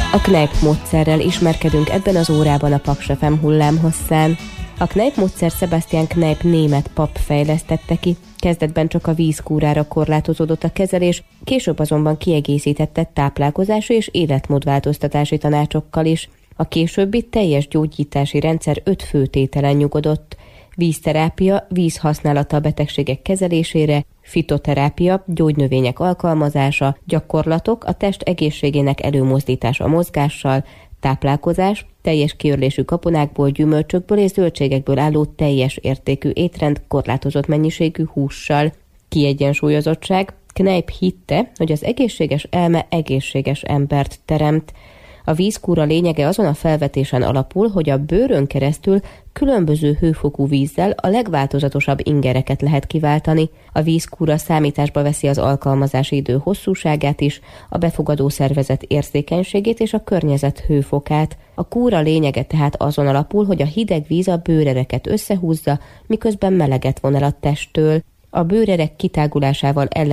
A Kneipp módszerrel ismerkedünk ebben az órában a Paks FM hullámhosszán. A Kneipp módszer Sebastian Kneipp német pap fejlesztette ki. Kezdetben csak a vízkúrára korlátozódott a kezelés, később azonban kiegészítette táplálkozási és életmódváltoztatási tanácsokkal is. A későbbi teljes gyógyítási rendszer 5 fő tételen nyugodott: vízterápia, víz használata a betegségek kezelésére, fitoterápia, gyógynövények alkalmazása, gyakorlatok, a test egészségének előmozdítása a mozgással, táplálkozás, teljes kiörlésű kaponákból, gyümölcsökből és zöldségekből álló teljes értékű étrend korlátozott mennyiségű hússal. Kiegyensúlyozottság. Kneipp hitte, hogy az egészséges elme egészséges embert teremt. A vízkúra lényege azon a felvetésen alapul, hogy a bőrön keresztül különböző hőfokú vízzel a legváltozatosabb ingereket lehet kiváltani. A vízkúra számításba veszi az alkalmazási idő hosszúságát is, a befogadó szervezet érzékenységét és a környezet hőfokát. A kúra lényege tehát azon alapul, hogy a hideg víz a bőrereket összehúzza, miközben meleget von el a testtől. A bőrerek kitágulásával